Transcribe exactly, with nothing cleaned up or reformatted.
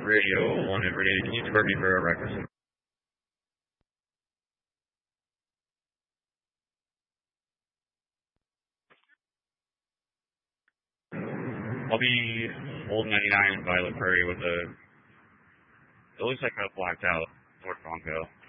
Radio, one hit radio. Can you squirt me for a record? I'll be Old ninety-nine Violet Prairie with a, it looks like a blacked out Ford Bronco.